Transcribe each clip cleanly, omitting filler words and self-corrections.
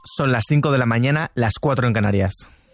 Son las 5 de la mañana, las 4 en Canarias.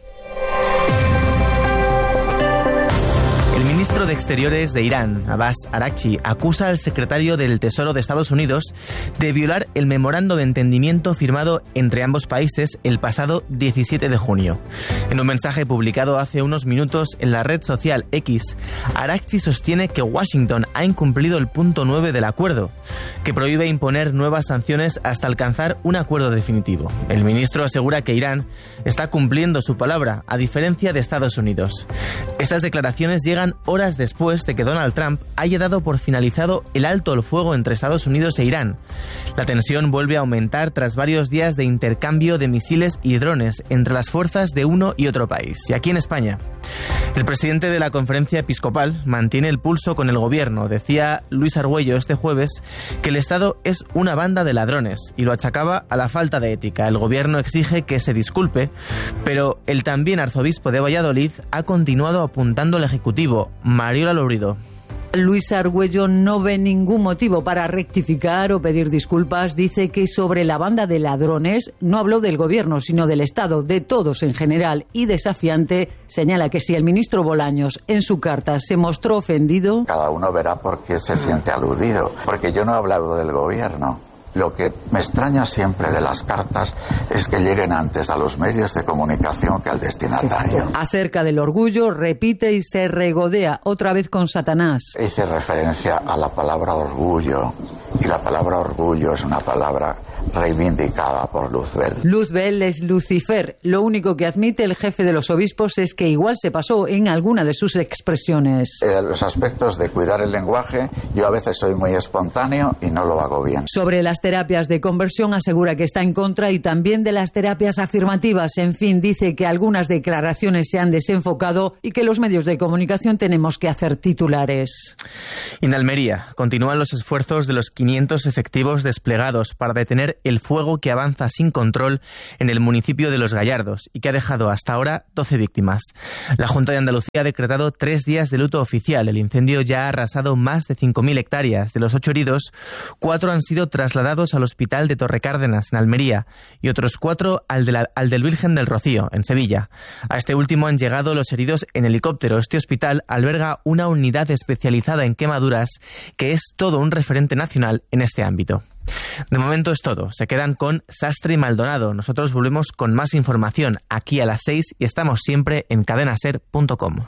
El ministro de Exteriores de Irán, Abbas Araghchi, acusa al secretario del Tesoro de Estados Unidos de violar el memorando de entendimiento firmado entre ambos países el pasado 17 de junio. En un mensaje publicado hace unos minutos en la red social X, Araghchi sostiene que Washington ha incumplido el punto 9 del acuerdo, que prohíbe imponer nuevas sanciones hasta alcanzar un acuerdo definitivo. El ministro asegura que Irán está cumpliendo su palabra, a diferencia de Estados Unidos. Estas declaraciones llegan horas después de que Donald Trump haya dado por finalizado el alto el fuego entre Estados Unidos e Irán. La tensión vuelve a aumentar tras varios días de intercambio de misiles y drones entre las fuerzas de uno y otro país. Y aquí en España, el presidente de la Conferencia Episcopal mantiene el pulso con el gobierno. Decía Luis Argüello este jueves que el Estado es una banda de ladrones y lo achacaba a la falta de ética. El gobierno exige que se disculpe, pero el también arzobispo de Valladolid ha continuado apuntando al Ejecutivo. Mariola Lobrido. Luis Argüello no ve ningún motivo para rectificar o pedir disculpas. Dice que sobre la banda de ladrones no habló del gobierno, sino del Estado, de todos en general. Y desafiante, señala que si el ministro Bolaños en su carta se mostró ofendido... Cada uno verá por qué se siente aludido, porque yo no he hablado del gobierno. Lo que me extraña siempre de las cartas es que lleguen antes a los medios de comunicación que al destinatario. Acerca del orgullo, repite y se regodea otra vez con Satanás. Hice referencia a la palabra orgullo, y la palabra orgullo es una palabra reivindicada por Luzbel. Luzbel es Lucifer. Lo único que admite el jefe de los obispos es que igual se pasó en alguna de sus expresiones. Los aspectos de cuidar el lenguaje, yo a veces soy muy espontáneo y no lo hago bien. Sobre las terapias de conversión asegura que está en contra y también de las terapias afirmativas. En fin, dice que algunas declaraciones se han desenfocado y que los medios de comunicación tenemos que hacer titulares. En Almería continúan los esfuerzos de los 500 efectivos desplegados para detener el fuego que avanza sin control en el municipio de Los Gallardos y que ha dejado hasta ahora 12 víctimas. La Junta de Andalucía ha decretado 3 días de luto oficial. El incendio ya ha arrasado más de 5.000 hectáreas. De los 8 heridos, 4 han sido trasladados al hospital de Torrecárdenas, en Almería, y otros 4 al del Virgen del Rocío, en Sevilla. A este último han llegado los heridos en helicóptero. Este hospital alberga una unidad especializada en quemaduras que es todo un referente nacional en este ámbito. De momento es todo. Se quedan con Sastre y Maldonado. Nosotros volvemos con más información aquí a las 6 y estamos siempre en cadenaser.com.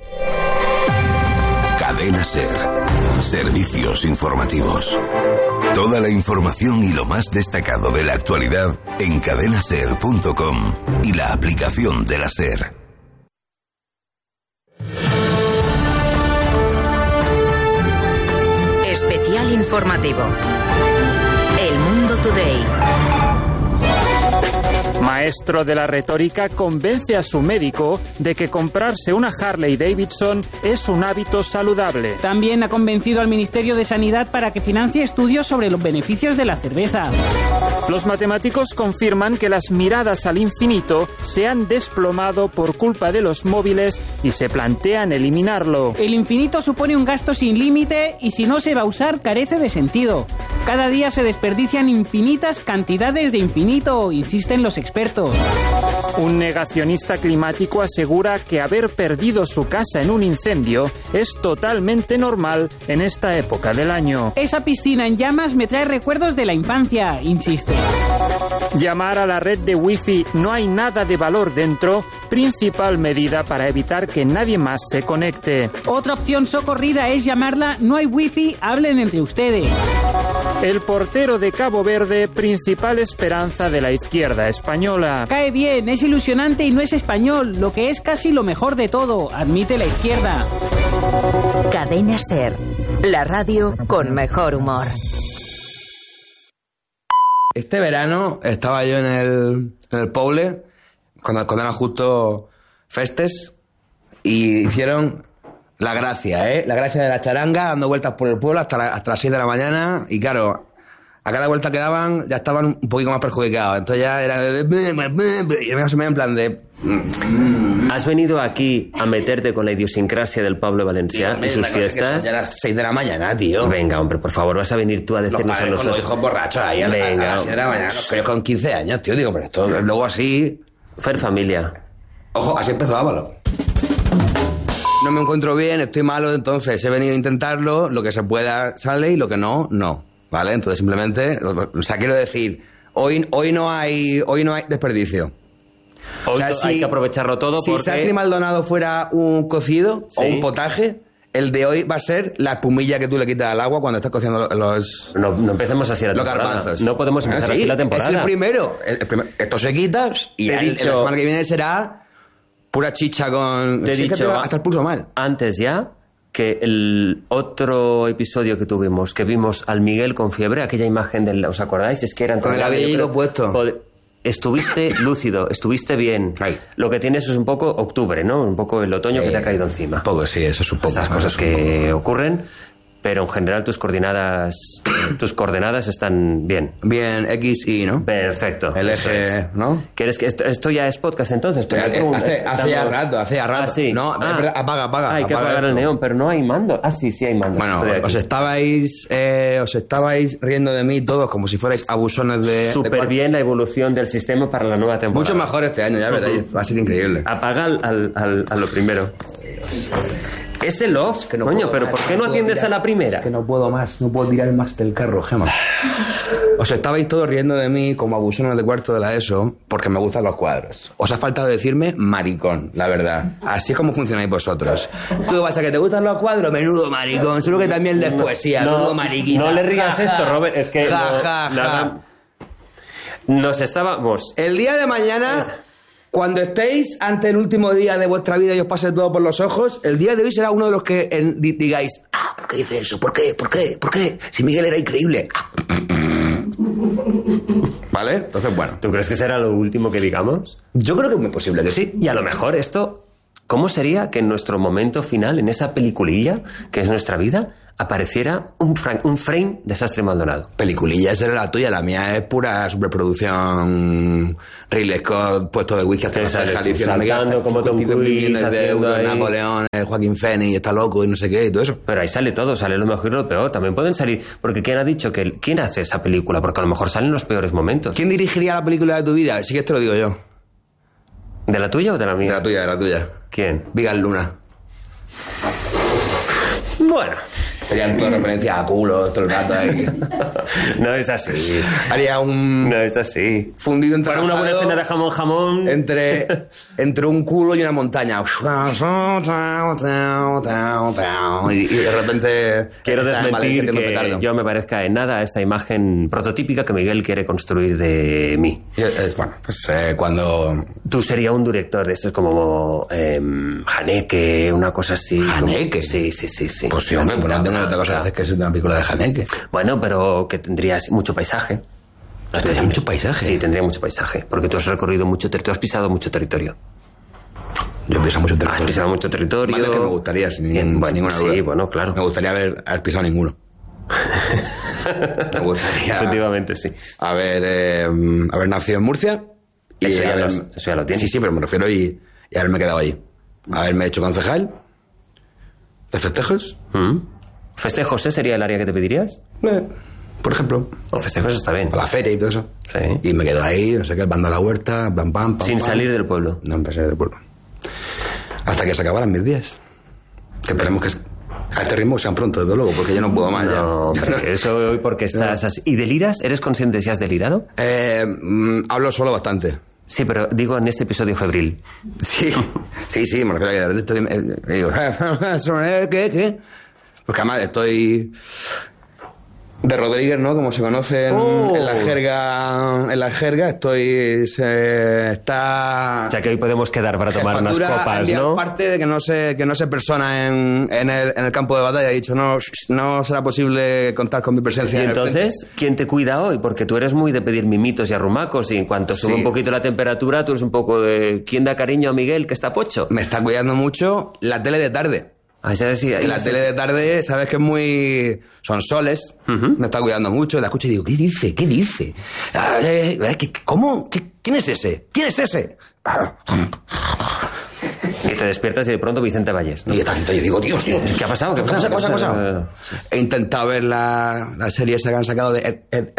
Cadena Ser. Servicios informativos. Toda la información y lo más destacado de la actualidad en cadenaser.com y la aplicación de la Ser. Especial informativo. El Mundo Today. Maestro de la retórica convence a su médico de que comprarse una Harley Davidson es un hábito saludable. También ha convencido al Ministerio de Sanidad para que financie estudios sobre los beneficios de la cerveza. Los matemáticos confirman que las miradas al infinito se han desplomado por culpa de los móviles y se plantean eliminarlo. El infinito supone un gasto sin límite y si no se va a usar carece de sentido. Cada día se desperdician infinitas cantidades de infinito, insisten los expertos. Un negacionista climático asegura que haber perdido su casa en un incendio es totalmente normal en esta época del año. Esa piscina en llamas me trae recuerdos de la infancia, insiste. Llamar a la red de wifi no hay nada de valor dentro, principal medida para evitar que nadie más se conecte. Otra opción socorrida es llamarla no hay wifi, hablen entre ustedes. El portero de Cabo Verde, principal esperanza de la izquierda española. Cae bien, es ilusionante y no es español, lo que es casi lo mejor de todo, admite la izquierda. Cadena Ser, la radio con mejor humor. Este verano estaba yo en el Poble, cuando eran justo festes, y hicieron la gracia de la charanga, dando vueltas por el pueblo hasta las 6 de la mañana, y claro, a cada vuelta que daban ya estaban un poquito más perjudicados, entonces ya era y me en plan de ¿Has venido aquí a meterte con la idiosincrasia del Pablo Valencià y sus fiestas? Ya a las 6 de la mañana, tío. Venga, hombre, por favor, vas a venir tú a decirnos a nosotros. Los hijos borrachos ahí a las 6 de la mañana. Los críos con 15 años, tío. Digo, pero esto luego así... Fer familia. Ojo, así empezó Ávalo. No me encuentro bien, estoy malo, entonces he venido a intentarlo. Lo que se pueda sale y lo que no, no. ¿Vale? Entonces simplemente... O sea, quiero decir, hoy no hay desperdicio. Hoy hay que aprovecharlo todo si porque... Sacri Maldonado fuera un cocido o un potaje, el de hoy va a ser la espumilla que tú le quitas al agua cuando estás cociendo los... No empecemos así la temporada. Garbanzos. No podemos empezar así la temporada. Es el primero. Esto se quita y la semana que viene será pura chicha con... Te he dicho hasta el pulso mal. Antes ya que el otro episodio que tuvimos, que vimos al Miguel con fiebre, aquella imagen del... ¿Os acordáis? Es que era... Con el abrigo puesto. Estuviste lúcido, estuviste bien. Ay. Lo que tienes es un poco octubre, ¿no? Un poco el otoño que te ha caído encima. Un poco, sí, eso es un poco. Estas cosas que ocurren, pero en general tus coordenadas están bien. Bien, X, Y, ¿no? Perfecto. El eje, ¿no? ¿Quieres que esto ya es podcast entonces? Hace ya rato. Ah, sí. No, apaga. Hay que apagar el neón, pero no hay mando. Ah, sí hay mando. Bueno, os estabais riendo de mí todos como si fuerais abusones de... Súper bien la evolución del sistema para la nueva temporada. Mucho mejor este año, ya veréis. Va a ser increíble. Apaga a lo primero. Es el off, que no coño, pero ¿por qué no atiendes a la primera? Es que no puedo más, no puedo tirar más del carro, Gemma. Os estabais todos riendo de mí como abusones de cuarto de la ESO porque me gustan los cuadros. Os ha faltado decirme maricón, la verdad. Así es como funcionáis vosotros. Tú vas a que te gustan los cuadros, menudo maricón. Solo que también lees poesía, menudo mariquita. No le rías esto, Robert, es que... Ja. Nos estábamos... El día de mañana... Cuando estéis ante el último día de vuestra vida y os pase todo por los ojos, el día de hoy será uno de los que digáis, ¿por qué dice eso? ¿Por qué? Si Miguel era increíble. ¿Vale? Entonces, bueno. ¿Tú crees que será lo último que digamos? Yo creo que es muy posible que sí. Y a lo mejor esto... ¿Cómo sería que en nuestro momento final, en esa peliculilla que es nuestra vida, apareciera un frame de Sastre Maldonado? Peliculilla, esa era la tuya, la mía es pura superproducción. Ridley Scott, puesto de whisky hasta la ceja, saltando como Tom Cruise, haciendo ahí... Napoleón, Joaquín Phoenix, está loco y no sé qué y todo eso. Pero ahí sale todo, sale lo mejor y lo peor. También pueden salir, porque ¿quién ha dicho que quién hace esa película? Porque a lo mejor salen los peores momentos. ¿Quién dirigiría la película de tu vida? Sí que te lo digo yo. ¿De la tuya o de la mía? De la tuya. ¿Quién? Vigal Luna. Bueno. Serían todas referencias a culo todo el rato ahí. No es así. Haría un... No es así. Fundido entre... Para una buena escena de jamón. Entre un culo y una montaña. Y de repente... Quiero desmentir que yo me parezca en nada a esta imagen prototípica que Miguel quiere construir de mí. Bueno, pues cuando... Tú serías un director de estos como Haneke, una cosa así. ¿Haneke? Sí. Pues sí, hombre, pues no tengo otra cosa que hacer que ser una película de Haneke. Bueno, pero que tendrías mucho paisaje. ¿Tendría mucho paisaje? Sí, tendría mucho paisaje, porque tú has recorrido mucho territorio, tú has pisado mucho territorio. Yo he pisado mucho territorio. Has pisado mucho territorio. Más de que me gustaría, sin ninguna duda. Sí, bueno, claro. Me gustaría haber pisado ninguno. Me gustaría... Efectivamente, sí. Haber nacido en Murcia. Y eso ya lo tienes. Sí, pero me refiero y haberme quedado allí. Haberme hecho concejal de festejos. ¿Festejos sería el área que te pedirías? Por ejemplo. O festejos está bien. A la feria y todo eso. Sí. Y me quedo ahí, no sé qué, el bando a la huerta, pam. Sin salir del pueblo. No, sin salir del pueblo. Hasta que se acabaran mis días. Que esperemos que a este ritmo sean pronto, desde luego, porque yo no puedo más ya. No, hombre, eso hoy porque estás así. ¿Y deliras? ¿Eres consciente si has delirado? Hablo solo bastante. Sí, pero digo en este episodio febril. Sí, me refiero a que digo, ¿qué? Porque además estoy de Rodríguez, ¿no? Como se conoce en la jerga, está... O sea que hoy podemos quedar para tomar unas copas, ¿no? Aparte de que no se persona en el campo de batalla, he dicho, no será posible contar con mi presencia. Y entonces, ¿quién te cuida hoy? Porque tú eres muy de pedir mimitos y arrumacos y en cuanto sube un poquito la temperatura, tú eres un poco de... ¿Quién da cariño a Miguel que está pocho? Me está cuidando mucho la tele de tarde. Que la tele de tarde, sabes que es muy... Son soles, me está cuidando mucho, la escucho y digo, ¿qué dice? ¿Qué dice? ¿Cómo? ¿Quién es ese? ¿Quién es ese? Y te despiertas y de pronto Vicente Valles, ¿no? Y yo digo, Dios. ¿Qué ha pasado? ¿Qué ha pasado? He intentado ver la serie esa que han sacado de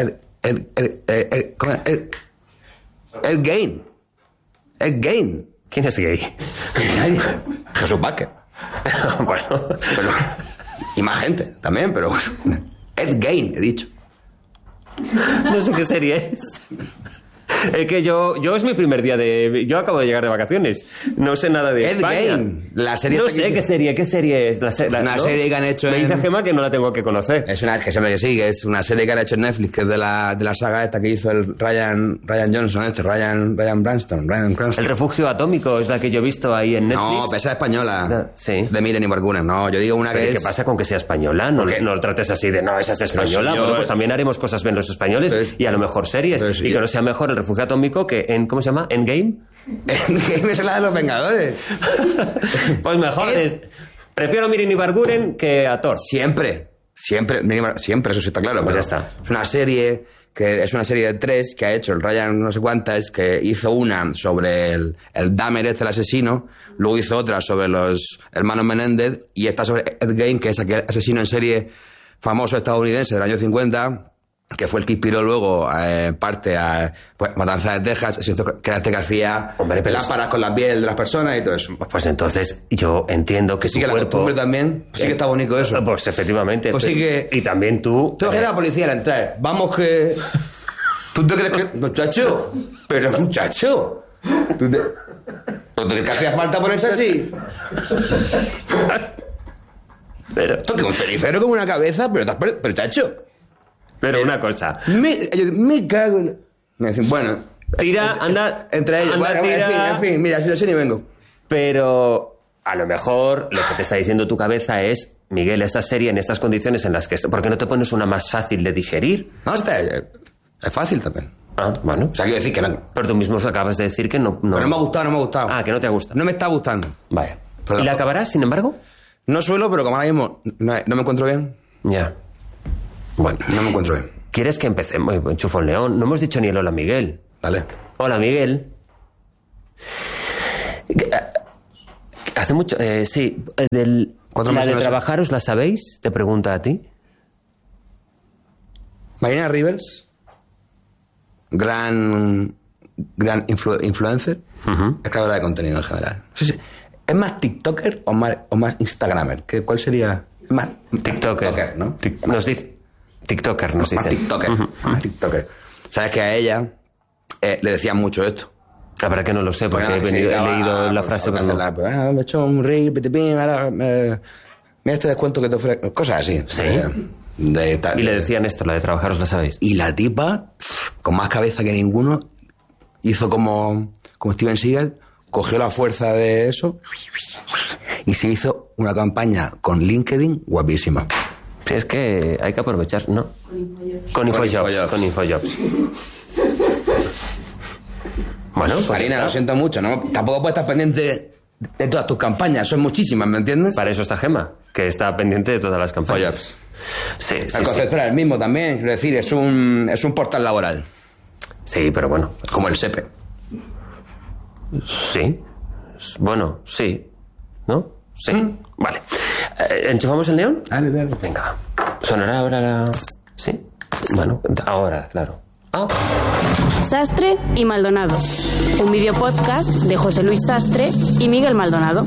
Ed Gein. ¿Quién es gay? Jesús Vázquez. Bueno. Y más gente también, pero bueno. Ed Gein, he dicho. No sé qué serie es. Es que yo es mi primer día de... Yo acabo de llegar de vacaciones. No sé nada de Ed España. Gein, la serie... No sé qué serie es. Una serie que han hecho Me dice Gemma que no la tengo que conocer. Es una serie que han hecho en Netflix, que es de la saga esta que hizo el Ryan Johnson, Ryan Cranston. El refugio atómico es la que yo he visto ahí en Netflix. No, esa es española. Sí. De Miren y Bargunas. No, yo digo una que es... ¿Qué pasa con que sea española? No lo trates así de, no, esa es española. Bueno, pues también haremos cosas bien los españoles y a lo mejor series. Y que no sea mejor el refugio atómico que ¿cómo se llama? ¿Endgame? Endgame es la de los Vengadores. Pues mejor prefiero Mirin y Barguren que a Thor. Siempre, eso sí está claro. Pues pero ya está. Es una serie de 3 que ha hecho el Ryan no sé cuántas, que hizo una sobre el Dahmer el asesino, luego hizo otra sobre los hermanos Menéndez y esta sobre Ed Gein, que es aquel asesino en serie famoso estadounidense del año 50, que fue el que inspiró luego parte a Matanza de Texas, que era este que hacía lámparas con la piel de las personas y todo eso. Pues entonces yo entiendo que sí, tu que cuerpo... la costumbre también, sí que está bonito eso. Pues efectivamente. Pues sí que... Y también tú... Tú imaginas a la policía al entrar. Vamos que... ¿Tú te crees que...? Muchacho. ¿Tú te crees que hacía falta ponerse así? Pero... Tú que un cenicero con una cabeza, pero chacho... Pero una cosa. Me cago en... Me dicen, bueno... Tira, anda... Entre ellos. Anda, bueno, tira. En fin, mira, si lo sé ni vengo. Pero a lo mejor lo que te está diciendo tu cabeza es, Miguel, esta serie en estas condiciones en las que... ¿Por qué no te pones una más fácil de digerir? No, es fácil también. Ah, bueno. O sea, quiero decir que no... Pero tú mismo acabas de decir que no... Pero no me ha gustado. Ah, que no te ha gustado. No me está gustando. Vaya. ¿Y la acabarás, sin embargo? No suelo, pero como ahora mismo no me encuentro bien... Ya. Bueno. No me encuentro bien. ¿Quieres que empecemos? Enchufo el león. No hemos dicho ni el hola, Miguel. Dale. Hola, Miguel. Hace mucho... sí. ¿La de trabajaros la sabéis? Te pregunta a ti. Marina Rivers, gran influencer, es creadora de contenido en general. Sí. ¿Es más TikToker o más Instagramer? ¿Cuál sería? Más TikToker, ¿no? Nos dice... TikToker, nos dice. Más TikToker. Sabes que a ella le decían mucho esto. La verdad que no lo sé, porque he leído la frase. Pero no. Me he hecho un ring, ahora mira este descuento que te ofrece. Cosas así. Sí. Y le decían esto, la de trabajaros la sabéis. Y la tipa, con más cabeza que ninguno, hizo como Steven Seagal, cogió la fuerza de eso y se hizo una campaña con LinkedIn guapísima. Sí, es que hay que aprovechar, ¿no? Con Infojobs. Bueno, pues Marina, lo siento mucho, ¿no? Tampoco puedes estar pendiente de todas tus campañas, son muchísimas, ¿me entiendes? Para eso está Gemma, que está pendiente de todas las campañas. Sí, el concepto era el mismo también, quiero decir, es un portal laboral. Sí, pero bueno. Como el SEPE. Sí. Bueno, sí. ¿No? Sí. Vale. ¿Enchufamos el neón? Dale. Venga. ¿Sonará ahora la...? ¿Sí? Bueno, ahora, claro. Sastre y Maldonado. Un videopodcast de José Luis Sastre y Miguel Maldonado.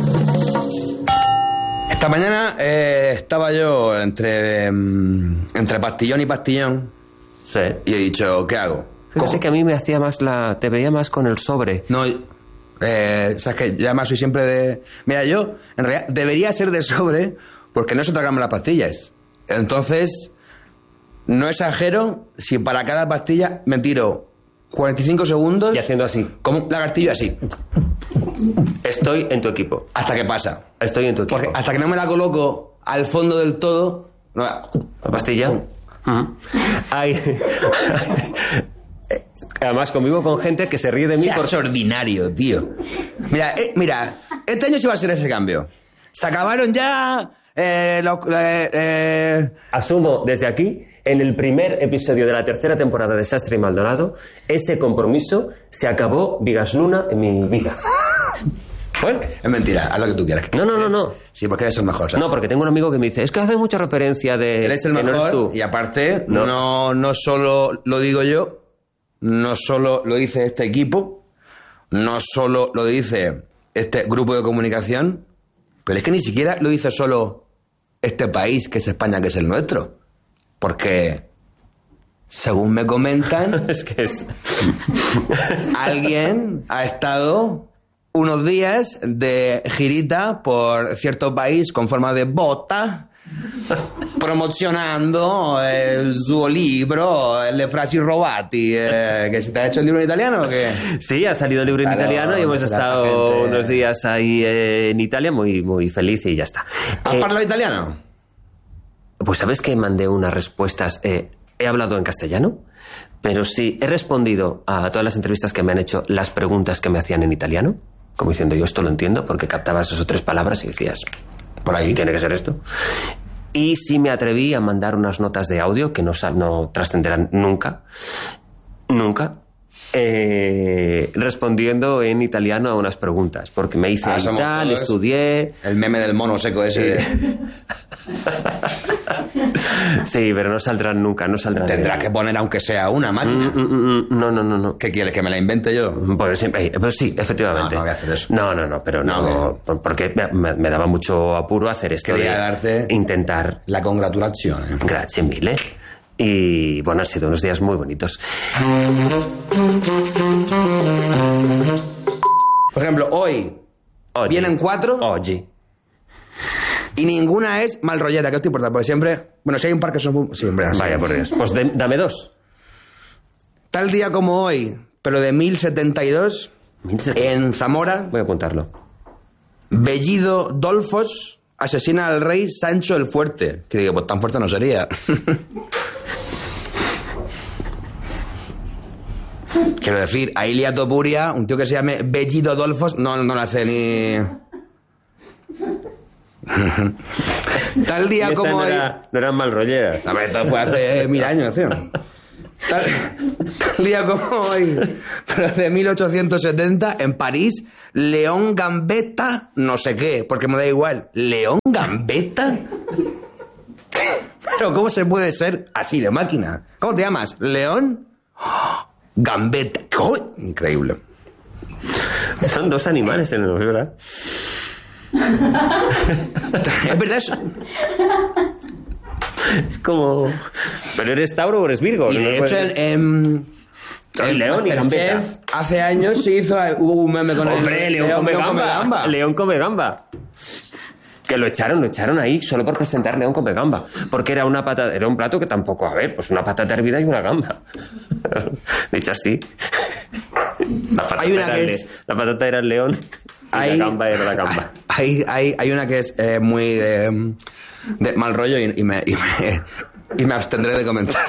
Esta mañana estaba yo entre pastillón y pastillón. Sí. Y he dicho, ¿qué hago? Fíjate que a mí me hacía más te veía más con el sobre. No, sabes que yo además soy siempre de... Mira, yo en realidad debería ser de sobre porque no sé tragarme las pastillas. Entonces, no exagero si para cada pastilla me tiro 45 segundos... Y haciendo así. Como un lagartillo así. Estoy en tu equipo. Hasta que pasa. Estoy en tu equipo. Porque hasta que no me la coloco al fondo del todo... No, ¿la pastilla? Además convivo con gente que se ríe de mí por... Es ordinario, tío. Mira, este año sí va a ser ese cambio. Se acabaron ya... Asumo desde aquí, en el primer episodio de la tercera temporada de Sastre y Maldonado, ese compromiso se acabó Vigas Luna en mi vida. Bueno, es mentira, haz lo que tú quieras. No. Sí, porque eres el mejor, ¿sabes? No, porque tengo un amigo que me dice, es que hace mucha referencia de... Eres el mejor, no eres tú. Y aparte, no solo lo digo yo, no solo lo dice este equipo, no solo lo dice este grupo de comunicación, pero es que ni siquiera lo dice solo este país, que es España, que es el nuestro. Porque, según me comentan, es que es... alguien ha estado unos días de girita por cierto país con forma de bota, promocionando su libro, Le frasi robati. ¿Que se te ha hecho el libro en italiano o qué? Sí, ha salido el libro en italiano y hemos estado unos días ahí en Italia muy, muy feliz y ya está. ¿Has hablado italiano? Pues sabes que mandé unas respuestas. He hablado en castellano, pero sí he respondido a todas las entrevistas que me han hecho las preguntas que me hacían en italiano, como diciendo yo esto lo entiendo, porque captabas esas o tres palabras y decías, por ahí tiene que ser esto. Y sí me atreví a mandar unas notas de audio que no trascenderán nunca, respondiendo en italiano a unas preguntas, porque me hice tal, estudié... El meme del mono seco ese. Sí, pero no saldrán nunca, Tendrás que poner aunque sea una máquina. No. ¿Qué quieres, que me la invente yo? Pues sí, efectivamente. No voy a hacer eso. No, pero no, porque me daba mucho apuro hacer esto. Quería darte intentar... la congratulazione. Grazie mille. Y bueno, han sido unos días muy bonitos. Por ejemplo, hoy vienen 4. Oggi. Y ninguna es mal rollera, que os te importa, porque siempre... Bueno, si hay un par que son... Siempre así. Vaya por Dios. Pues dame 2. Tal día como hoy, pero de 1072, en Zamora... Voy a apuntarlo. Bellido Dolfos asesina al rey Sancho el Fuerte. Que digo, pues tan fuerte no sería. Quiero decir, a Ilia Topuria, un tío que se llame Bellido Dolfos, no le hace ni... Tal día como hoy... No eran mal rolleras. A ver, esto fue hace 1000 años, tío. Tal día como hoy, pero de 1870, en París, León Gambetta, no sé qué, porque me da igual. ¿León Gambetta? Pero ¿cómo se puede ser así de máquina? ¿Cómo te llamas? ¿León? Gambetta. ¡Oh! Increíble. Son 2 animales en el ¿verdad? Es verdad eso. Es como... ¿Pero eres Tauro o eres Virgo? Y de hecho, el León y Gambetta. Hace años hubo un meme con ¡Hombre, León come gamba! León come gamba. Que lo echaron ahí solo por presentar León come gamba. Porque era un plato que tampoco, a ver, pues una patata hervida y una gamba. Dicho así. La patata era el león y la gamba era la gamba. Hay una que es muy de mal rollo y me abstendré de comentar.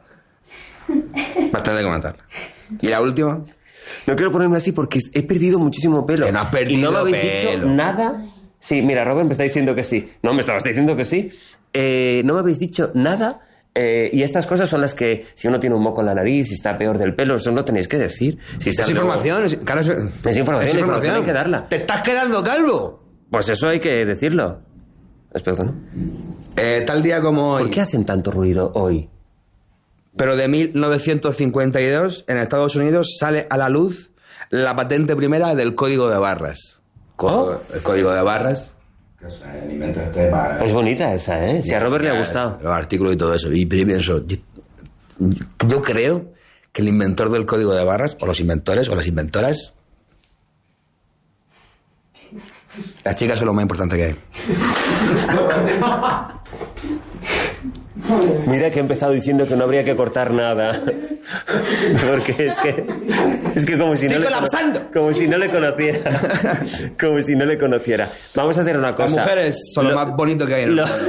¿Y la última? No quiero ponerme así porque he perdido muchísimo pelo. Que no has perdido y no me habéis pelo. dicho nada. Sí, mira, Robert me está diciendo que sí. No, me estabas diciendo que sí. No me habéis dicho nada. Y estas cosas son las que, si uno tiene un moco en la nariz, si está peor del pelo, eso no tenéis que decir. Si es información. Es información, hay que darla. ¡Te estás quedando calvo! Pues eso hay que decirlo. Espero que no. Tal día como hoy. ¿Por qué hacen tanto ruido hoy? Pero de 1952, en Estados Unidos, sale a la luz la patente primera del código de barras. El código de barras. Es bonita esa, ¿eh? Si a Robert le ha gustado. Los artículos y todo eso. Y pienso, yo creo que el inventor del código de barras, o los inventores, o las inventoras, las chicas son lo más importante que hay. Mira que he empezado diciendo que no habría que cortar nada. Porque es que como si no como si no le conociera. Como si no le conociera. Vamos a hacer una cosa. Las mujeres son lo más bonito que hay en el mundo.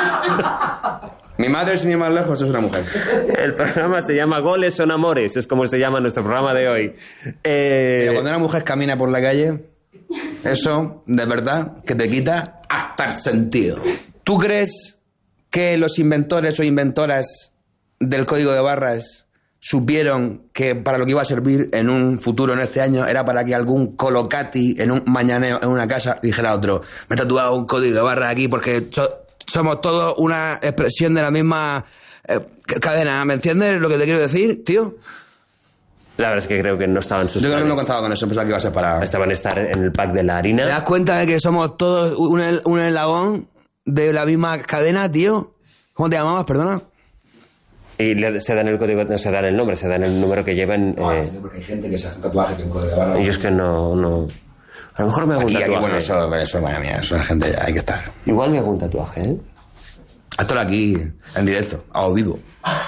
Mi madre, sin ir más lejos, es una mujer. El programa se llama Goles son amores. Es como se llama nuestro programa de hoy. Pero cuando una mujer camina por la calle, eso, de verdad, que te quita hasta el sentido. ¿Tú crees que los inventores o inventoras del código de barras supieron que para lo que iba a servir en un futuro, en este año, era para que algún colocati en un mañaneo en una casa dijera a otro, me he tatuado un código de barras aquí porque somos todos una expresión de la misma cadena? ¿Me entiendes lo que te quiero decir, tío? La verdad es que creo que no estaban sus Yo creo que planes. no contaba con eso, pensaba que iba a ser para... Estaban a estar en el pack de la harina. ¿Te das cuenta de que somos todos un eslabón de la misma cadena, tío? ¿Cómo te llamabas, perdona? Y se dan el código, no se dan el nombre, se dan el número que llevan. Porque hay gente que se hace un tatuaje que un código de barra. Y yo es que no. A lo mejor me hago un tatuaje. Aquí, bueno, eso, vaya mía, eso la gente ya hay que estar. Igual me hago un tatuaje, ¿eh? Hazlo aquí, en directo, a vivo.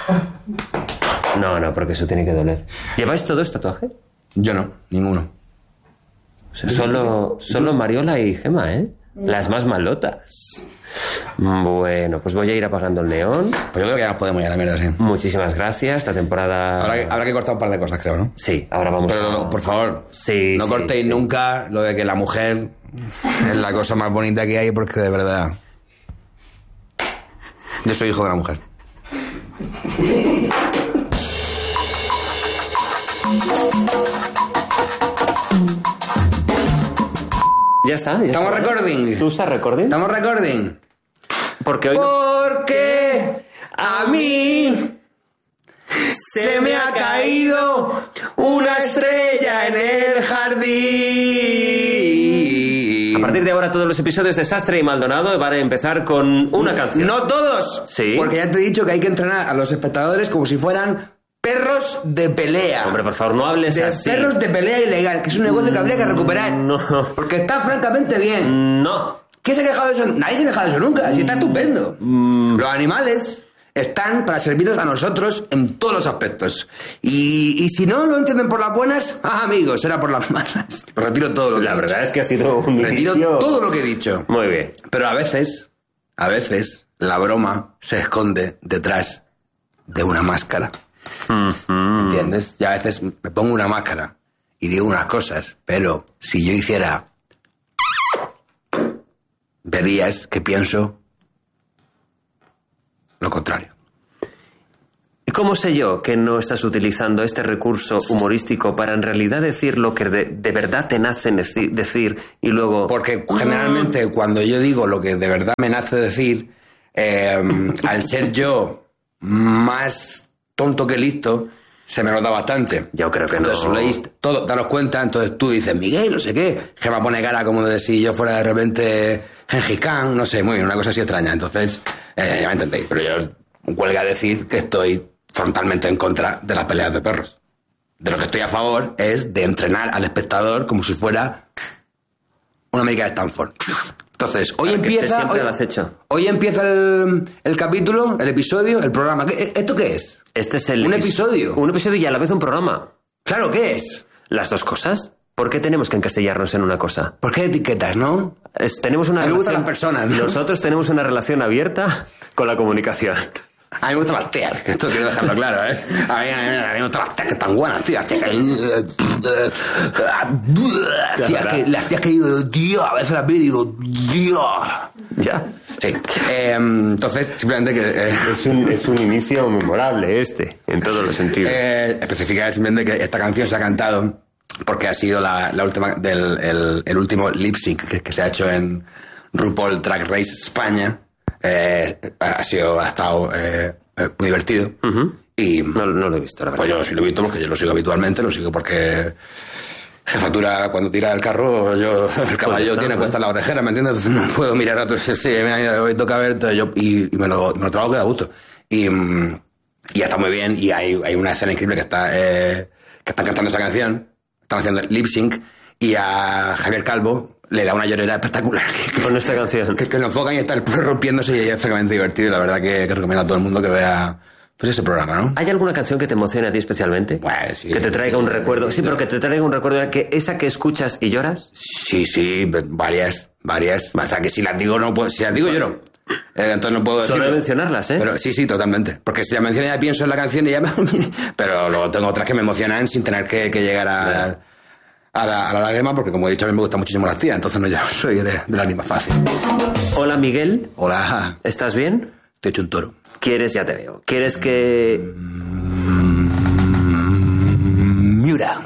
No, porque eso tiene que doler. ¿Lleváis todos tatuaje? Yo no, ninguno. O sea, solo Mariola y Gema, ¿eh? Las más malotas. Bueno, pues voy a ir apagando el neón. Pues yo creo que ya nos podemos ir a la mierda, sí. Muchísimas gracias. La temporada... Habrá que cortar un par de cosas, creo, ¿no? Sí, ahora vamos Pero por favor, sí, no cortéis nunca lo de que la mujer es la cosa más bonita que hay, porque de verdad... Yo soy hijo de la mujer. Ya está. ¿Estamos recording? ¿Tú estás recording? ¿Estamos recording? Porque hoy Porque a mí se me ha caído una estrella en el jardín. A partir de ahora todos los episodios de Sastre y Maldonado van a empezar con una canción. No todos. Sí. Porque ya te he dicho que hay que entrenar a los espectadores como si fueran perros de pelea. Hombre, por favor, no hables de así. Perros de pelea ilegal, que es un negocio que habría que recuperar. No. Porque está francamente bien. No. ¿Quién se ha quejado de eso? Nadie se ha quejado de eso nunca. Si está estupendo. Los animales están para servirnos a nosotros en todos los aspectos. Y si no lo entienden por las buenas, amigos, será por las malas. Retiro todo lo que he dicho. La verdad es que ha sido un Retiro inicio... todo lo que he dicho. Muy bien. Pero a veces, la broma se esconde detrás de una máscara. ¿Entiendes? Y a veces me pongo una máscara y digo unas cosas, pero si yo hiciera... verías que pienso lo contrario. ¿Y cómo sé yo que no estás utilizando este recurso humorístico para en realidad decir lo que de verdad te nace decir y luego... Porque generalmente cuando yo digo lo que de verdad me nace decir, al ser yo más tonto que listo, se me nota bastante. Yo creo que no. Entonces leéis todo, daros cuenta, entonces tú dices, Miguel, no sé qué, que me pone cara como de si yo fuera de repente Gengis Khan, no sé, muy bien, una cosa así extraña. Entonces, ya me entendéis, pero yo huelga a decir que estoy frontalmente en contra de las peleas de perros. De lo que estoy a favor es de entrenar al espectador como si fuera una América de Stanford. Entonces, hoy empieza... Hoy empieza el capítulo, el episodio, el programa. ¿Esto qué es? Este es el... Un episodio. Un episodio y a la vez un programa. Claro, ¿qué es? Las dos cosas. ¿Por qué tenemos que encasillarnos en una cosa? ¿Por qué etiquetas, no? Tenemos una a mí me relación... gustan las personas, ¿no? Nosotros tenemos una relación abierta con la comunicación. A mí me gustan las tías, esto quiero dejarlo claro, ¿eh? A mí me gustan las tías que están buenas, tías. Las tías que digo, tío, a veces las veo y digo, tío. Ya. Sí. Entonces, simplemente que... Es un inicio memorable en todos los sentidos. Especificar simplemente que esta canción se ha cantado porque ha sido la última el último lip sync que se ha hecho en RuPaul Drag Race España. Ha estado muy divertido. Y no lo he visto, la verdad. Pues yo sí lo he visto porque yo lo sigo habitualmente, lo sigo porque jefatura cuando tira el carro, el caballo tiene puesta la orejera, ¿me entiendes? Entonces no puedo mirar a otros, sí, hoy toca ver, y me lo trabajo que da gusto. Y ya está muy bien, y hay una escena increíble que están cantando esa canción, están haciendo lip sync, y a Javier Calvo le da una llorera espectacular. Con esta canción. Que lo enfocan y está el perro rompiéndose y es francamente divertido. Y la verdad que recomiendo a todo el mundo que vea pues ese programa, ¿no? ¿Hay alguna canción que te emocione a ti especialmente? Pues sí. Que te traiga un recuerdo. Sí, pero que te traiga un recuerdo de que esa que escuchas y lloras. Sí, varias. O sea, que si las digo no puedo... Si las digo lloro. Entonces no puedo decirlo. Solo mencionarlas, ¿eh? Pero sí, totalmente. Porque si la menciono ya pienso en la canción y ya me... Pero luego tengo otras que me emocionan sin tener que llegar a la lágrima, porque como he dicho, a mí me gustan muchísimo las tías, entonces no, yo soy de la lágrima fácil. Hola, Miguel. Hola. ¿Estás bien? Te he hecho un toro. ¿Quieres? Ya te veo. ¿Quieres que...? Miura.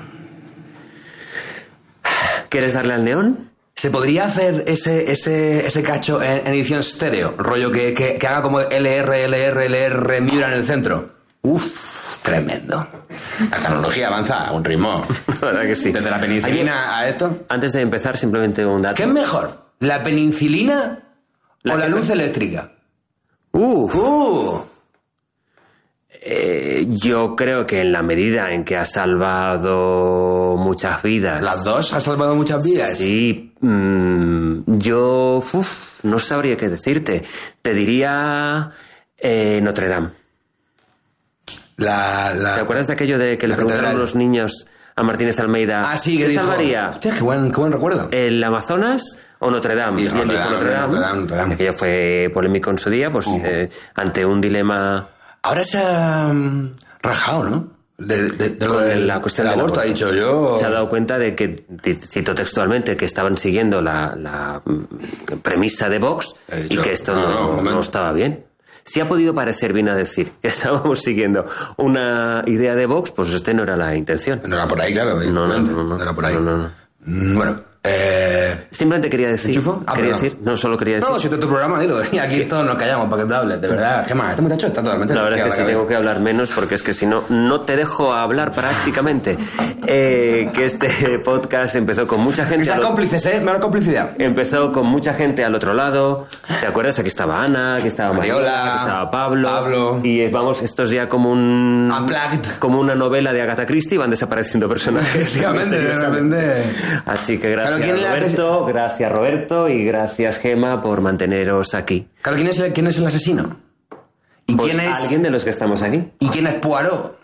¿Quieres darle al neón? ¿Se podría hacer ese cacho en edición estéreo? Rollo que haga como LR, Miura en el centro. Uf, tremendo. La tecnología avanza a un ritmo. La verdad que sí. Desde la penicilina a esto. Antes de empezar, simplemente un dato. ¿Qué es mejor? ¿La penicilina o la luz eléctrica? Yo creo que en la medida en que ha salvado muchas vidas... ¿Las dos ha salvado muchas vidas? Sí. Yo no sabría qué decirte. Te diría Notre Dame. ¿Te acuerdas de aquello de que le preguntaron los niños a Martínez Almeida? Ah, sí, que ¿qué dijo, salvaría? Hostia, qué buen recuerdo. ¿El Amazonas o Notre Dame? Y él dijo Notre Dame. Aquello fue polémico en su día, pues ante un dilema... Ahora se ha rajado, ¿no? De lo de la cuestión del aborto, ha dicho yo. Se ha dado cuenta de que, cito textualmente, que estaban siguiendo la premisa de Vox y que esto no estaba bien. Si ha podido parecer bien a decir que estábamos siguiendo una idea de Vox, pues no era la intención. No era por ahí, claro. No era por ahí. Bueno. Simplemente quería decir. No, solo quería decir. No, si este es tu programa, dilo. Y aquí todos nos callamos para que te hables, de verdad. Gemma, este muchacho está totalmente. La verdad es que sí tengo que hablar menos porque es que si no, no te dejo hablar prácticamente. Que este podcast empezó con mucha gente. Esas cómplices, menos complicidad. Empezó con mucha gente al otro lado. ¿Te acuerdas? Aquí estaba Ana, aquí estaba Mariola, aquí estaba Pablo. Y vamos, esto es ya como como una novela de Agatha Christie, van desapareciendo personajes. Efectivamente, de repente. Así que gracias Roberto y gracias Gemma por manteneros aquí. Claro, ¿quién es el asesino? ¿Y pues quién es alguien de los que estamos aquí? ¿Y quién es Poirot?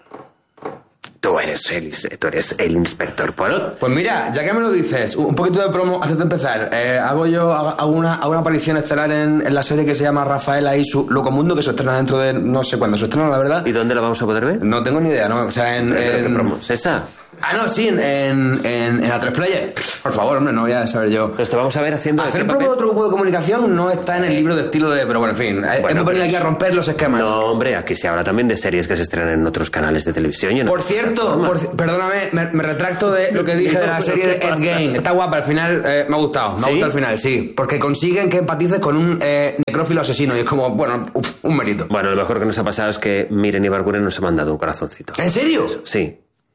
Tú eres el inspector Poirot. Pues mira, ya que me lo dices, un poquito de promo antes de empezar. Hago una aparición estelar en la serie que se llama Rafaela y su Locomundo, que se estrena dentro de no sé cuándo se estrena, la verdad. ¿Y dónde la vamos a poder ver? No tengo ni idea, ¿no? O sea, ¿Qué promo es esa? Ah, no, sí, en A3 Player. Por favor, hombre, no voy a saber yo. Pues te vamos a ver haciendo... Hacer promo de otro grupo de comunicación no está en el libro de estilo de... Pero bueno, en fin, hemos venido aquí a romper los esquemas. No, hombre, aquí se habla también de series que se estrenan en otros canales de televisión. Por cierto, perdóname, me retracto de lo que dije de la serie de Ed Gein. Está guapa, al final me ha gustado. Me ha gustado al final, sí. Porque consiguen que empatices con un necrófilo asesino y es como, bueno, un mérito. Bueno, lo mejor que nos ha pasado es que Miren y Barguren nos ha mandado un corazoncito. ¿En serio? Sí.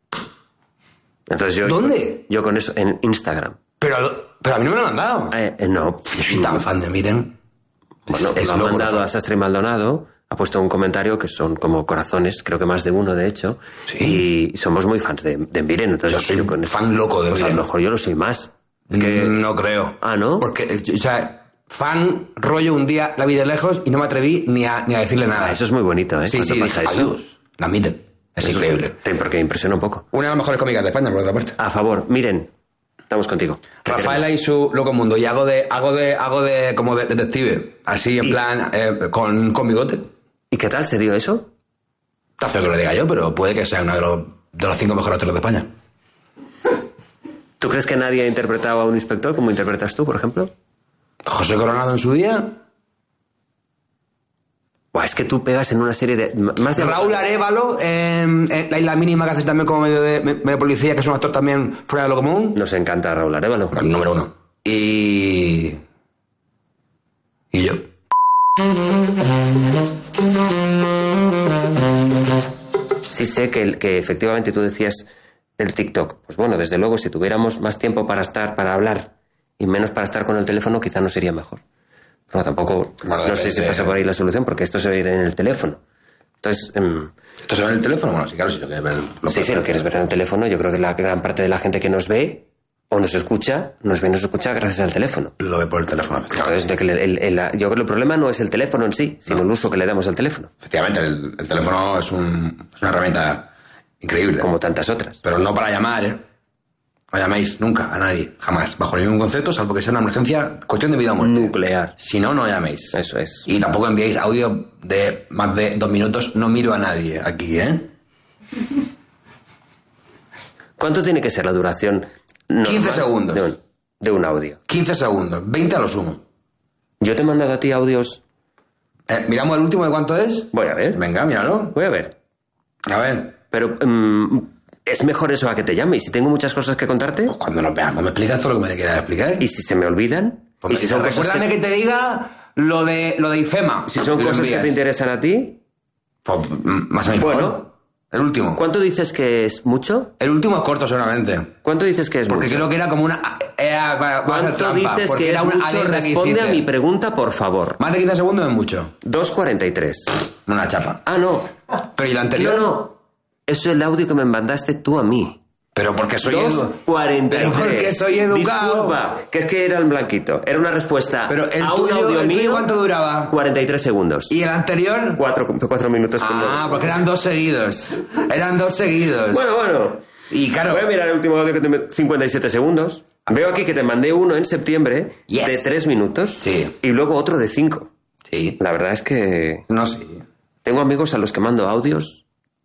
Entonces ¿Dónde? Yo con eso, en Instagram. Pero a mí no me lo han mandado. No. Yo soy tan fan de Miren. Bueno, lo ha mandado a Sastre y Maldonado. Ha puesto un comentario que son como corazones, creo que más de uno, de hecho. Sí. Y somos muy fans de Miren. Entonces, yo soy un fan loco de Miren. A lo mejor yo lo soy más. Es que... No creo. Ah, ¿no? Porque, o sea... Fan, rollo, un día la vi de lejos y no me atreví ni a decirle nada. Eso es muy bonito, ¿eh? Sí, pasa eso? Adiós. La Miren. Es increíble. Porque me impresiona un poco. Una de las mejores cómicas de España, por otra parte. A favor, Miren, estamos contigo. Rafaela y su Locomundo. Y hago de como de detective. Así, en plan, con bigote. ¿Y qué tal se dio eso? Está feo que lo diga yo, pero puede que sea uno de los 5 mejores actores de España. ¿Tú crees que nadie ha interpretado a un inspector como interpretas tú, por ejemplo? José Coronado en su día. Es que tú pegas en una serie de... más de Raúl Arévalo, en La Isla Mínima, que haces también como medio de policía, que es un actor también fuera de lo común. Nos encanta Raúl Arévalo. El número 1. Y yo. Sí sé que efectivamente tú decías el TikTok. Pues bueno, desde luego, si tuviéramos más tiempo para hablar y menos para estar con el teléfono, quizá no sería mejor. Pero tampoco, no sé si pasa por ahí la solución, porque esto se ve en el teléfono. Entonces... ¿Esto se ve en el teléfono? Bueno, sí, claro, si lo quieres ver... Si lo quieres ver en el teléfono, yo creo que la gran parte de la gente que nos ve o nos escucha gracias al teléfono. Lo ve por el teléfono. Entonces, yo creo que el problema no es el teléfono en sí, sino el uso que le damos al teléfono. Efectivamente, el teléfono es una herramienta increíble. Como tantas otras. Pero no para llamar, ¿eh? No llaméis nunca a nadie, jamás, bajo ningún concepto, salvo que sea una emergencia, cuestión de vida o muerte. Nuclear. Si no, no llaméis. Eso es. Y tampoco enviéis audio de más de 2 minutos, no miro a nadie aquí, ¿eh? ¿Cuánto tiene que ser la duración normal 15 segundos. De un audio. 15 segundos. 20 a lo sumo. Yo te he mandado a ti audios... ¿Miramos el último de cuánto es? Voy a ver. Venga, míralo. Voy a ver. A ver. Pero... ¿es mejor eso a que te llame? ¿Y si tengo muchas cosas que contarte? Pues cuando nos veamos me explicas todo lo que me quieras explicar. ¿Y si se me olvidan? Pues ¿Y si son cosas recuérdame que te diga lo de IFEMA. Si son cosas que te interesan a ti... Pues más o menos. Bueno... El último. ¿Cuánto dices que es mucho? El último es corto seguramente. ¿Cuánto dices que es porque mucho? Porque creo que era como una... ¿Cuánto dices que es mucho? Responde a mi pregunta, por favor. Más de 15 segundos es mucho. 2:43. Una chapa. Ah, no. Pero ¿y la anterior? No. Eso es el audio que me mandaste tú a mí. Pero porque soy 2:43. Pero porque soy educado. Disculpa, que es que era el blanquito. Era una respuesta pero el a un tuyo, audio ¿el tuyo mío. ¿Cuánto duraba? 43 segundos. ¿Y el anterior? 4 minutos con porque eran 2 seguidos. Eran 2 seguidos. Bueno. Y claro... Voy a mirar el último audio que te... 57 segundos. Veo aquí que te mandé uno en septiembre de 3 minutos. Sí. Y luego otro de 5. Sí. La verdad es que... No sé. Tengo amigos a los que mando audios...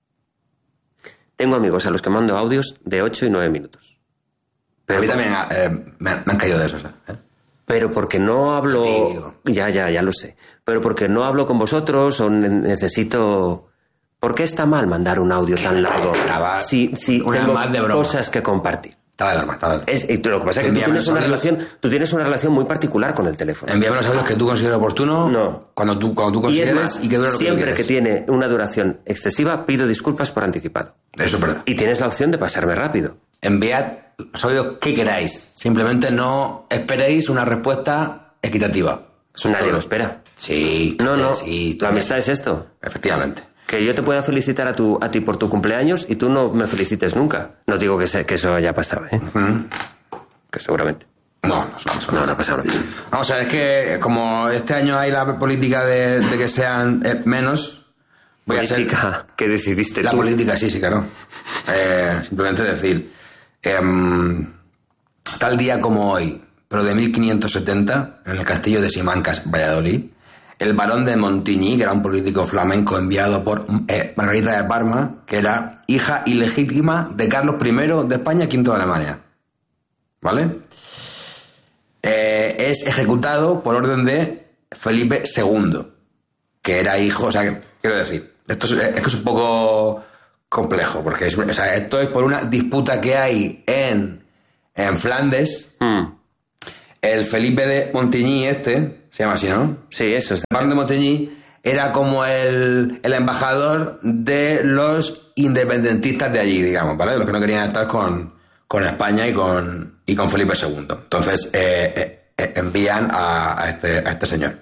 de 8 y 9 minutos. Pero a mí también me han caído de esos. Pero porque no hablo... Ya lo sé. Pero porque no hablo con vosotros o necesito... ¿Por qué está mal mandar un audio tan largo? Si tengo cosas que compartir. Estaba de broma. Lo que pasa es que tú tienes una relación muy particular con el teléfono. Envíame los audios que tú consideres oportuno. No. Cuando tú consideres y que dure lo que siempre que tiene una duración excesiva, pido disculpas por anticipado. Eso es verdad. Y tienes la opción de pasarme rápido. Enviad los audios que queráis. Simplemente no esperéis una respuesta equitativa. Nadie lo espera. Sí. No. Sí, la amistad es esto. Efectivamente. Que yo te pueda felicitar a ti por tu cumpleaños y tú no me felicites nunca. No digo que eso haya pasado, ¿eh? Que seguramente. No ha pasado. Vamos a ver, es que como este año hay la política de que sean menos... ¿Política que decidiste la tú? La política, sí, claro. Simplemente decir... tal día como hoy, pero de 1570, en el castillo de Simancas, Valladolid, el barón de Montigny, que era un político flamenco enviado por Margarita de Parma, que era hija ilegítima de Carlos I de España, V de Alemania. ¿Vale? Es ejecutado por orden de Felipe II, que era hijo... O sea, quiero decir, esto es un poco complejo, porque esto es por una disputa que hay en Flandes. El Felipe de Montigny se llama así, ¿no? Sí, eso es. El barón de Montigny era como el embajador de los independentistas de allí, digamos, ¿vale? De los que no querían estar con España y con Felipe II. Entonces envían a este señor.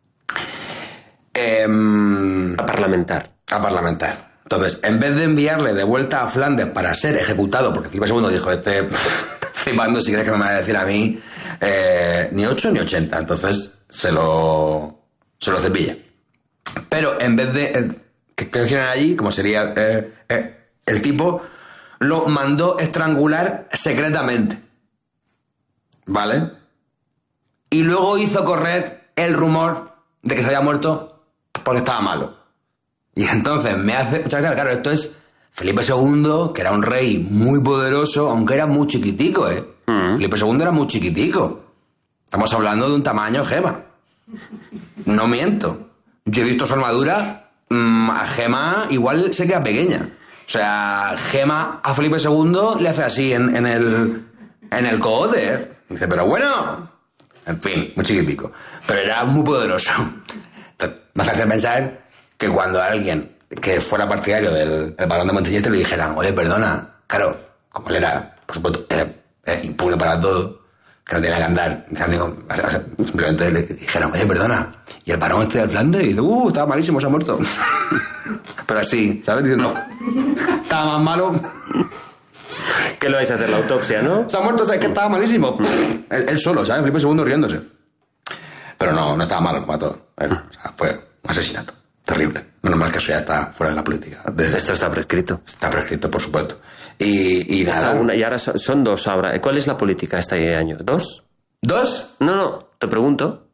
A parlamentar. Entonces, en vez de enviarle de vuelta a Flandes para ser ejecutado, porque Felipe II dijo, flipando, si crees que me va a decir a mí, ni 8 ni 80. Entonces se lo cepilla. Pero en vez de que hicieran allí, como sería el tipo, lo mandó estrangular secretamente. ¿Vale? Y luego hizo correr el rumor de que se había muerto porque estaba malo. Y entonces me hace mucha gracia, claro, esto es Felipe II, que era un rey muy poderoso, aunque era muy chiquitico, Felipe II era muy chiquitico. Estamos hablando de un tamaño Gema. No miento. Yo he visto su armadura, a Gema igual se queda pequeña. O sea, Gema a Felipe II le hace así en el cogote, Dice, pero bueno... En fin, muy chiquitico. Pero era muy poderoso. Entonces, me hace pensar que cuando alguien que fuera partidario del barón de Montigny le dijeran, oye, perdona, claro, como él era, por supuesto, impune para todo, que no tenía que andar, simplemente le dijeron, oye, perdona, y el barón de Flandes, y dice, estaba malísimo, se ha muerto. Pero así, ¿sabes? Diciendo, estaba más malo... ¿Qué le vais a hacer? La autopsia, ¿no? Se ha muerto, ¿sabes? Que estaba malísimo. Él solo, ¿sabes? Felipe II riéndose. Pero no estaba malo, lo mató. O sea, fue un asesinato. Terrible. Menos mal que eso ya está fuera de la política. Esto está prescrito. Está prescrito, por supuesto. Y nada. Y ahora son 2 ahora. ¿Cuál es la política este año? ¿2? ¿2? No, te pregunto.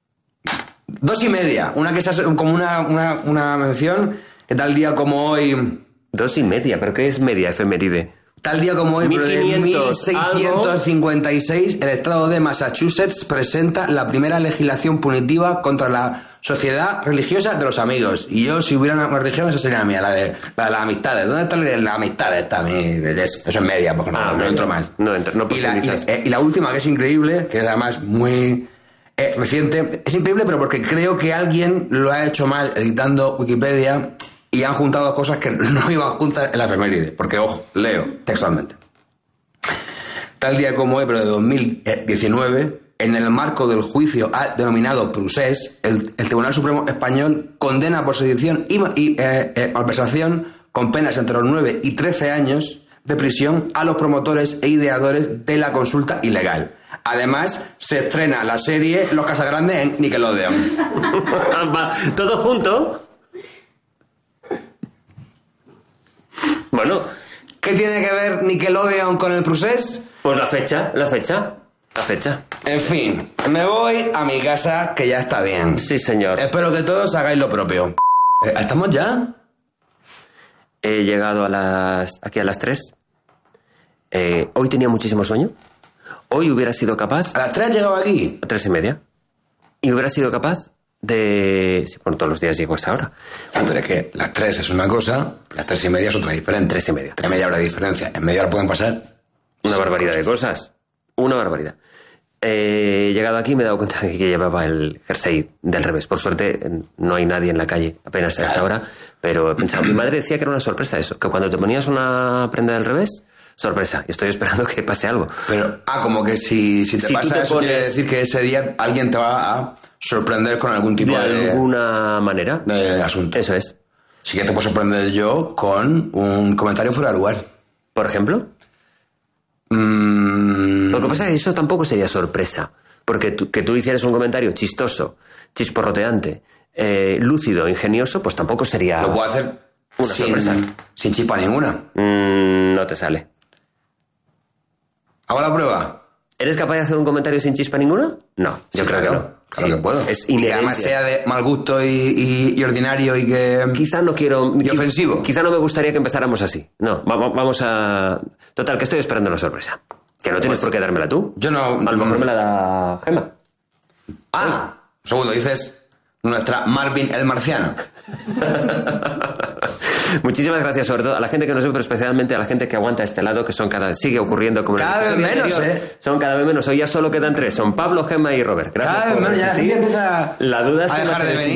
2,5. Una que es como una mención que tal día como hoy... 2,5, ¿pero qué es media efeméride? Tal día como hoy, pero de 1656, el estado de Massachusetts presenta la primera legislación punitiva contra la sociedad religiosa de los amigos. Y yo, si hubiera una religión, esa sería la mía, la de las amistades. ¿Dónde está la amistad esta? Eso es media, porque no entro más. No profundizas. Y la última, que es increíble, que es además muy reciente, es increíble, pero porque creo que alguien lo ha hecho mal editando Wikipedia y han juntado dos cosas que no iban juntas en la efeméride. Porque, ojo, leo textualmente. Tal día como hoy, pero de 2019, en el marco del juicio denominado Procés, el Tribunal Supremo Español condena por sedición y malversación con penas entre los 9 y 13 años de prisión a los promotores e ideadores de la consulta ilegal. Además, se estrena la serie Los Casagrandes en Nickelodeon. ¿Todo junto? Bueno, ¿qué tiene que ver Nickelodeon con el Procés? Pues la fecha. En fin, me voy a mi casa, que ya está bien. Sí, señor. Espero que todos hagáis lo propio. ¿Estamos ya? He llegado aquí a las 3. Hoy tenía muchísimo sueño. Hoy hubiera sido capaz... ¿A las 3 llegaba aquí? A 3:30. Y hubiera sido capaz de... Sí, bueno, todos los días llego a esa hora. Pero es que las 3 es una cosa, las 3:30 es otra diferente. 3:30. En media hora de diferencia. En media hora pueden pasar... Una barbaridad de cosas. Una barbaridad. He llegado aquí y me he dado cuenta de que llevaba el jersey del revés. Por suerte no hay nadie en la calle apenas a esa hora, pero he pensado, mi madre decía que era una sorpresa eso, que cuando te ponías una prenda del revés, sorpresa, y estoy esperando que pase algo. Pero, como que si te pasa eso, quiere decir que ese día alguien te va a sorprender con algún tipo de alguna manera de asunto. Eso es. Sí que te puedo sorprender yo con un comentario fuera de lugar. ¿Por ejemplo? Lo que pasa es que eso tampoco sería sorpresa, porque que tú hicieras un comentario chistoso, chisporroteante, lúcido, ingenioso, pues tampoco sería... Lo puedo hacer una sorpresa. Sin chispa ninguna. No te sale. ¿Hago la prueba? ¿Eres capaz de hacer un comentario sin chispa ninguna? No, yo creo que no. Claro que puedo. Es y que además sea de mal gusto y ordinario y que... Quizá no quiero... Y ofensivo. Quizá no me gustaría que empezáramos así. No, vamos a... Total, que estoy esperando una sorpresa. Que no tienes por qué dármela tú. Yo no... A lo mejor me la da Gemma. Un segundo, dices... Nuestra Marvin el Marciano. Muchísimas gracias, sobre todo a la gente que nos ve, pero especialmente a la gente que aguanta a este lado, que son sigue ocurriendo como cada vez menos, Son cada vez menos. Hoy ya solo quedan 3. Son Pablo, Gemma y Robert. Gracias. Cada vez menos, ya empieza la duda es a dejar de venir.